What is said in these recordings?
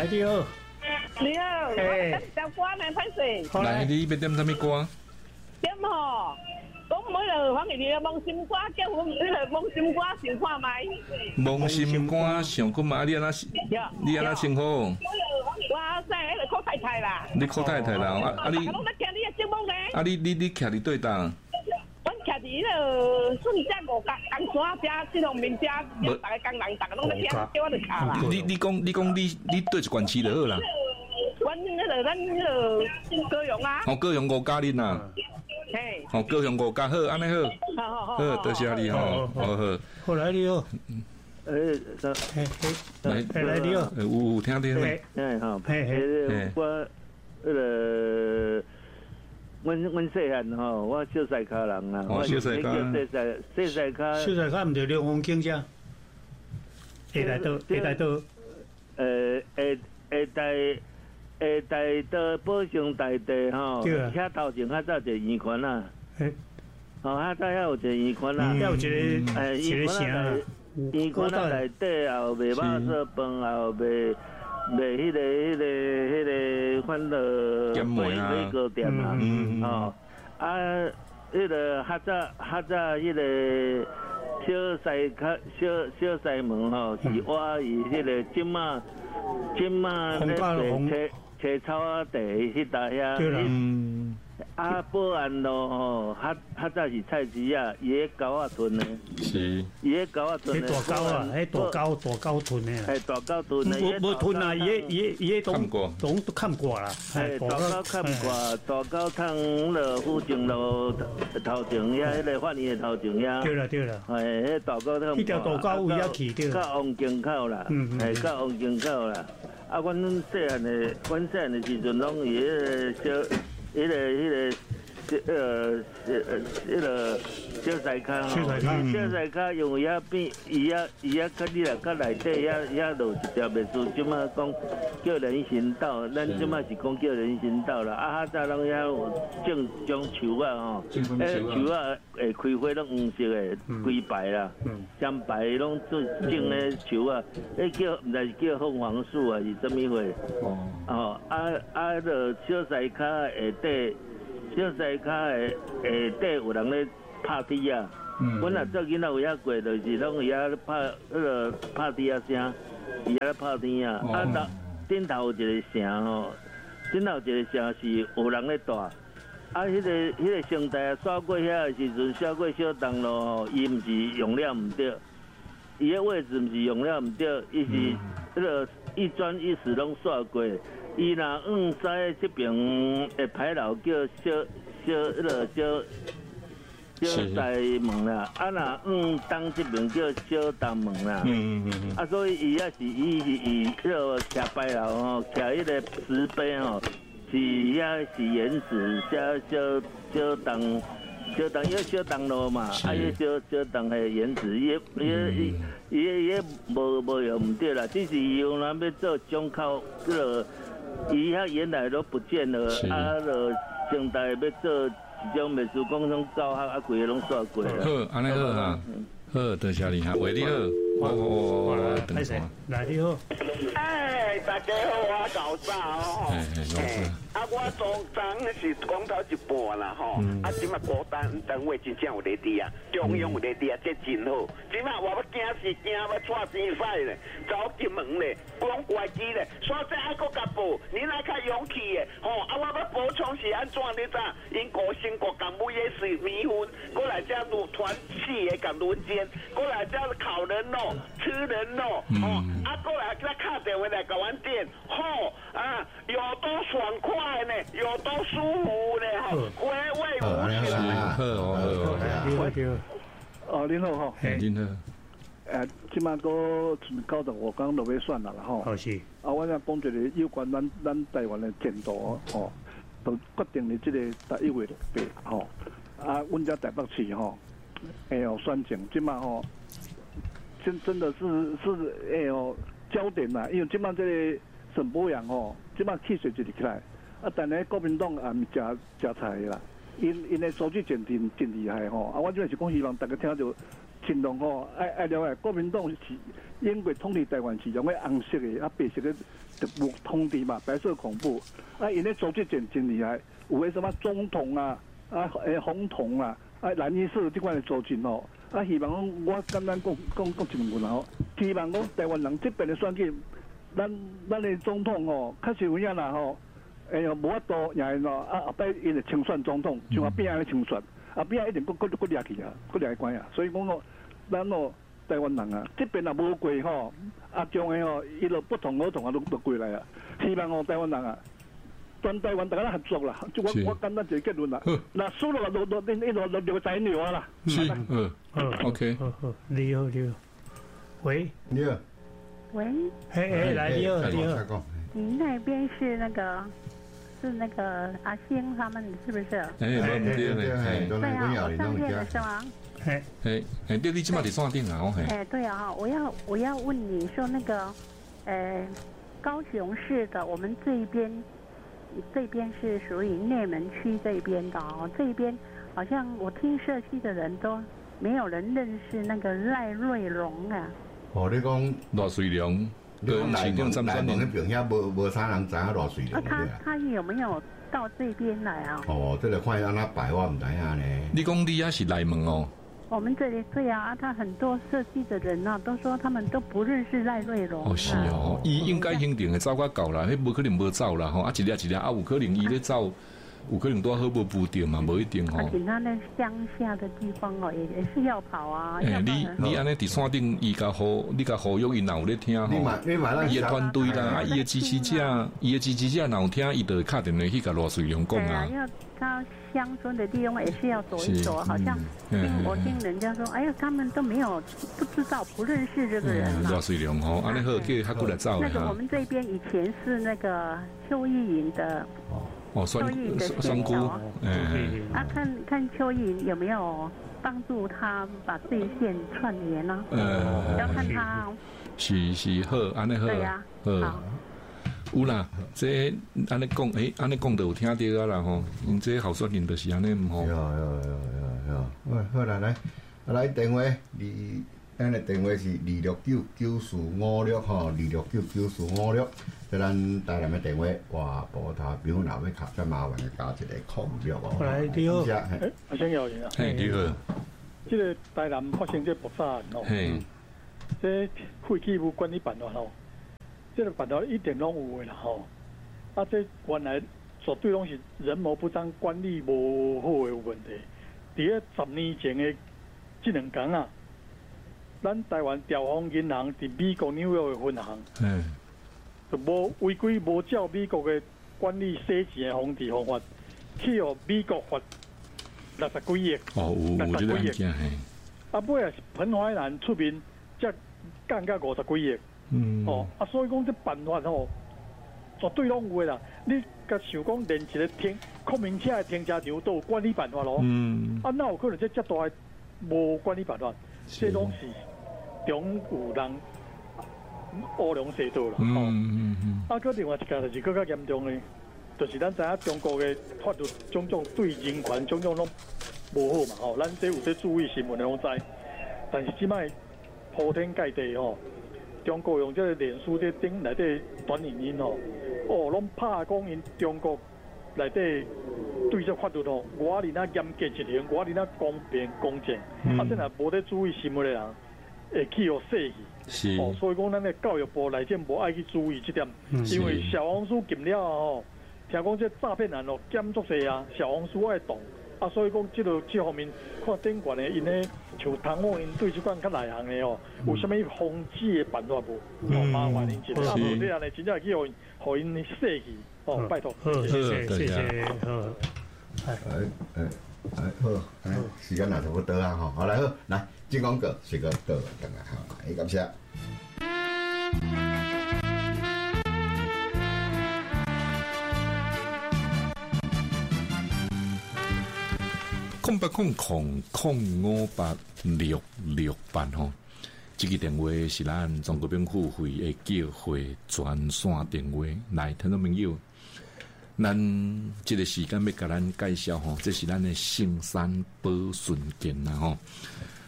来你好， 你好，我点歌呢，歹势。 来，你要点什么歌？ 点吼，讲每个反正你梦心歌，叫我那个梦心歌想看麦。 梦心歌想看嘛？你安那称呼？ 我说迄个柯太太啦。 你柯太太啦？啊你？ 我在听你的节目呢。 啊你徛伫对档？ 我徛伫迄个顺江五角工山遮，这种面遮，大家工人大家拢在听，叫我就徛啦。 你讲你对一管区就好啦。 阮迄个高雄啊。 哦，高雄5家恁呐。 嘿。 哦，高雄5家好，安尼好。好，多谢你吼，好。 好来你好。来你好。 有听咧。 好。我阮细汉吼，我小西卡人啦。 哦，小西卡。 小西卡。 小西卡毋着凉风景遮。下台岛。 下台岛宝兴大地吼，遐头前较早一个圆环啊。哦，遐早遐有一个圆环啊。 有一个城。 圆环啊内底也有卖肉燥饭，也有卖迄个欢乐水果店啊。哦，迄个较早迄个小西门吼，是我以迄个金马咧车草啊地迄搭遐。啊，保安路吼，较早是菜市啊，伊迄狗啊屯的， 是， 伊迄狗啊屯的， 大狗啊，迄大狗屯的， 大狗屯的， 无屯啊，伊迄都看过啦， 大狗看过，大狗趟了富正路头前遐，迄个法院的头前遐， 对啦， 迄大狗趟， 迄条大狗有遐去对， 到王京口啦，到王京口啦，啊，阮细汉的时阵拢伊迄个小西卡吼，小西卡因为遐边，伊遐较你来较内底遐路一条袂输，即马讲叫人行道，咱即马是讲叫人行道啦。啊，较早拢遐有种树啊吼，树啊会开花拢黄色的，规排啦，将排拢做种咧树啊，迄叫毋知是叫凤凰树啊，是什么花？哦，就小西卡下底。小西卡的下底有人咧拍猪啊，阮也做囡仔有遐过，就是拢有遐拍拍猪啊声，伊遐拍猪啊。啊，顶头有一个城吼，顶头有一个城是有人咧住。啊，迄个城台啊，刷过遐的时阵，刷过小东路吼，伊毋是用了毋对，伊个位置毋是用了毋对，伊是迄个一砖一石拢刷过。伊若西这边的牌楼叫小西门啦，啊若东这边叫小东门啦。啊，所以伊是以迄个徛牌楼吼，徛迄个石碑吼，是遐是原始小东。因为小东路嘛，啊，伊小东的原址，伊无用唔对啦，只是用咱要做中口，伊遐原来都不见了，啊，就现在要做一种美术工种教学，啊，规个拢刷过啦。 好，安尼好哈，好，多谢你哈，喂，你好，我等一下， 来你好， 大家好，我搞啥哦？我总是讲到一半啦吼，即马高单位真正有咧滴啊，中央有咧滴啊，这真好。即马我要惊是惊要带钱使咧，走进门咧，讲怪机咧，所以还佫甲报，你来较勇气诶，吼！我要补充是安怎你知？因国新国港务也是迷昏，过来加入团契诶，港轮奸，过来加入烤人肉、吃人肉，过来再打电话来甲阮点，有多爽快呢？有多舒服呢？回味无穷。 好，您好哈。 您好。 即马个95天就要选啦吼。 好是。 我想讲一个有关咱台湾的前途吼，就决定了这个11月6日吼。阮遮台北市吼，选情即马吼，真的是焦点啦，因为即马这个沈伯洋吼，即马气势就是起来。但是国民党也毋食菜啦，因的数据真厉害吼。我即是讲希望大家听到，尽量吼爱了解国民党是英国统治台湾是用个红色的，白色的特务统治嘛，白色恐怖。因咧组织真厉害，有个什么总统啊，总统啊，蓝衣士这款的组织哦。希望讲我简单讲一句啦，希望讲台湾人这边的选举，咱的总统哦，确实有影啦吼。无法度赢咯，后摆因会清选总统，像边安尼清选，边一定搁掠去啊，搁掠去关啊。所以讲咱台湾人啊，这边也无过吼，将来伊就不同都过来啊。希望台湾人啊，全台湾大家合作啦。我简单一个结论啦。那输了就留在牛啊啦。 是，OK。 你好。喂。 你好。 喂。 来你好。 你那边是那个阿星他们是不是？ 对啊， 我上线了是吗？ 对，你今嘛在线顶啊？ 对啊，我要问你说那个，高雄市的我们这边是属于内门区这边的哦，这边好像我听社区的人都没有人认识那个赖瑞荣啊。 你讲赖瑞荣？ 你讲内蒙那边遐无啥人知影偌水的。 他有没有到这边来啊？ 这个看安那摆我唔知影呢。 你讲你也是内蒙哦？ 我们这里对啊，他很多社区的人啊，都说他们都不认识赖瑞荣。 是哦，伊应该肯定会走较够啦，迄无可能无走啦吼，一粒有可能伊咧走。有可能都好无步调嘛，无一定吼。而且他那乡下的地方哦，也是要跑啊。 你安尼伫山顶，伊甲好，你甲好友伊若有咧听吼，伊个团队啦，伊个支持者若有听，伊就会打电话去甲罗水龙讲啊。 要他乡村的地方也是要走一走，好像我听人家说，哎呀，他们都没有不知道不认识这个人嘛。 罗水龙吼，安尼好，叫他过来走。 那个我们这边以前是那个邱意莹的。 酸菇， 看邱意有没有帮助他把这一线串联呢？要看他。 是好，安尼好。 对呀，好。 有啦，这安尼讲，安尼讲就有听到啊啦吼。因这候选人就是安尼唔好。 有，好啦，来电话咱的电话是2699456吼，2699456。咱台南的电话，哇，无他比如若要卡再麻烦，加一个06哦。 来，你好， 阿先有人啊。 你好。 这个台南发生这爆炸案哦，这废弃物管理办法吼，这个办法一点拢有的啦吼。这原来绝对拢是人谋不臧、管理无好的问题。伫咧10年前的这2天啊，咱台湾兆丰银行伫美国纽约的分行。就无违规无照美国的管理洗钱的防治方法，去予美国罚60几亿，60几亿。尾也是彭淮南出面，才降到50几亿。所以讲这办法吼，绝对拢有的啦。你甲想讲连一个国民车的停车场都有管理办法咯？哪有可能这大的无管理办法？这拢是中有人。乌龙蛇道啦，个另外一件就是更加严重的，就是咱知影中国的法律种种对人权种种拢无好嘛，咱这有在注意新闻的拢知，但是即摆铺天盖地中国用这个脸书这顶内底短影音拢拍讲因中国内底对这法律我哩那严格执行，我哩那公平公正，这若无在注意新闻的人，会去予洗去。所以讲，咱的教育部内底无爱去注意这点，因为小红书禁了听讲这诈骗案减足济啊，小红书爱动所以讲这方面看顶悬的，因咧像唐某因对这款较内行的有啥物防治的办法无？麻烦因一下，无这样的真正去互因洗去拜托。 谢谢， 好，时间也差不多啊好来好来。金光哥是个个等下好，感谢。 0800058668吼，这个电话是咱中国病付费的叫会专线电话。来，听众朋友，咱这个时间要甲咱介绍吼，这是咱的圣山保顺健啦吼。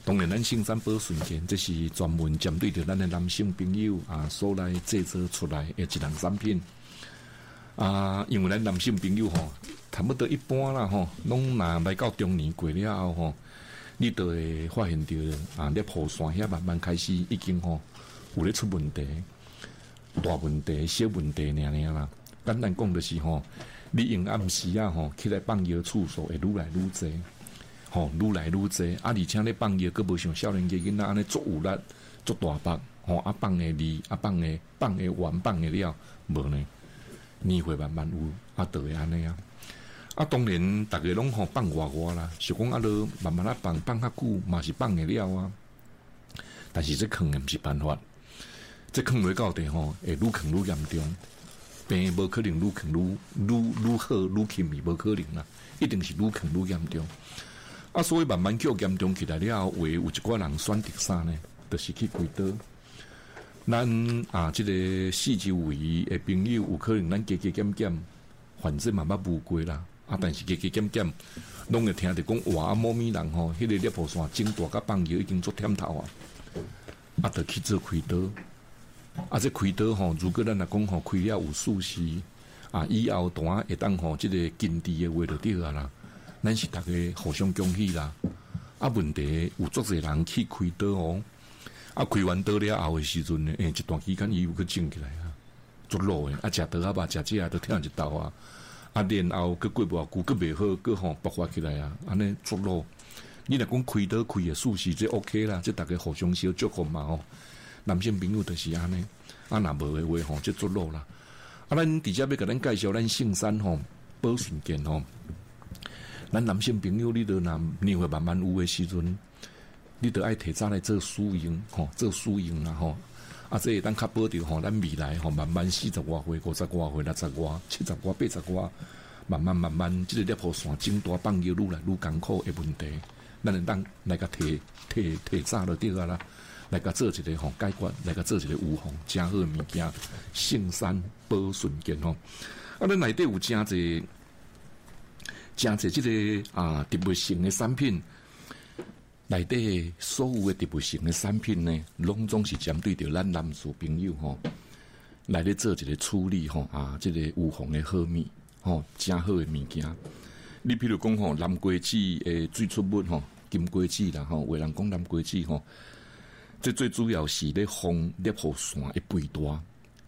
当然，咱性山保顺健，这是专门针对着咱的男性朋友啊，所来制作出来的一项产品啊。因为咱男性朋友吼，差不多一般啦吼，拢若来到中年过了后吼，你就会发现着啊，你雨伞遐慢慢开始已经吼有咧出问题，大问题、小问题尔啦。简单讲就是吼，你用暗时啊吼起来放药次数会愈来愈济。吼，愈来愈济，啊！而且咧放药，佫无像少年家囡仔安尼足有力、足大腹，吼！啊放的利，啊放的完，放的了，无呢？年岁慢慢有，啊，就会安尼啊！啊，当然，大家拢吼放外啦，是讲啊，落慢慢啊放较久，嘛是放的了啊。但是这坑的毋是办法，这坑落到底吼，会愈坑愈严重，病无可能愈坑愈好愈轻易，无可能啦，一定是愈坑愈严重。啊，所以慢慢叫严重起来了后，会有一寡人选择啥呢？就是去开刀。咱啊，这个四周围的朋友有可能咱加减减，反正嘛捌无过啦。啊，但是加减减，拢会听着讲哇，某咪人吼，迄个裂破线整大甲放药已经做忝头啊，啊，就去做开刀。啊，这开刀吼，如果咱来讲吼，开了有舒适，啊，以后单会当吼，这个经济的话就对啊啦。咱是大家互相恭喜啦！啊，问题有足侪人去开刀哦，啊，开完刀了后的时阵呢，一段期间伊又去整起来啊，足老诶，啊，食刀啊吧，食这啊都疼一刀啊，啊，然后佮过无久，佮袂好，佮吼爆发起来啊，安尼足老。你若讲开刀开诶舒适，这 OK 啦，这大家互相小祝福嘛吼。男性朋友就是安尼，啊，若无诶话吼，这足老啦。啊，咱直接要甲咱介绍咱圣山吼保顺健吼。咱男性朋友，你都若年岁慢慢有诶时阵，你都爱提早来做输赢吼，做输赢啦吼。啊，这咱较保证吼，咱未来吼慢慢40外岁、50外岁、60外、70外、80外，慢慢，这个裂破线整大放药愈来愈艰苦诶问题，咱会当来甲提早就对啊啦，来甲做一个吼解决，来甲做一个预防，真好诶物件，圣山保顺健吼。啊，咱内底有真侪。真侪这个啊特别性的产品，内底所有的特别性的产品呢，拢总是针对着咱男士朋友吼，来咧做一个处理吼啊，这个预防的好物吼，真好的物件。你譬如讲吼，南瓜子诶最出名吼，金瓜子啦吼，有人讲南瓜子吼，这最主要是咧防裂破线的肥大。